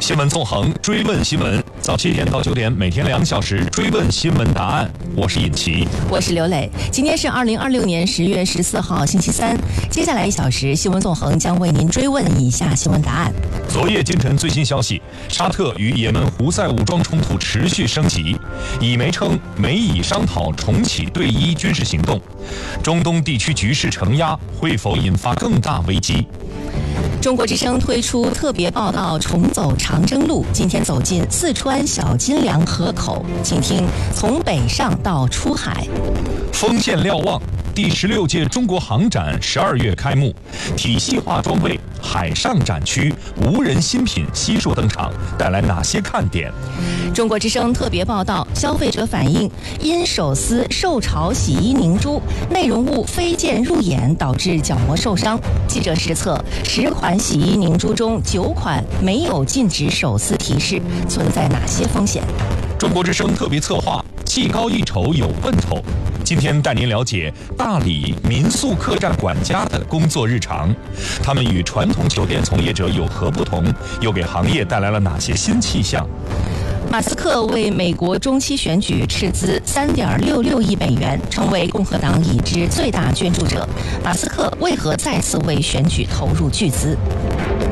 新闻纵横，追问新闻，早7点到9点，每天2小时，追问新闻答案。我是尹奇， 我是刘磊。今天是2026年10月14号，星期三。接下来1小时，新闻纵横将为您追问以下新闻答案。 昨夜今晨最新消息，沙特与也门胡塞武装冲突持续升级，以媒称美以商讨重启对伊军事行动。中东地区局势承压，会否引发更大危机？ 中国之声推出特别报道，重走长征路，今天走进四川小金梁河口，请听从北上到出海。 锋线瞭望，第16届中国航展12月开幕，体系化装备、海上展区、无人新品悉数登场，带来哪些看点？ 中国之声特别报道，消费者反映因手撕受潮洗衣凝珠，内容物飞溅入眼，导致角膜受伤。记者实测10款洗衣凝珠中9款没有禁止手撕提示，存在哪些风险？ 中国之声特别策划，技高一筹有奔头。今天带您了解大理民宿客栈管家的工作日常，他们与传统酒店从业者有何不同，又给行业带来了哪些新气象？ 马斯克为美国中期选举斥资3.66亿美元，成为共和党已知最大捐助者。马斯克为何再次为选举投入巨资？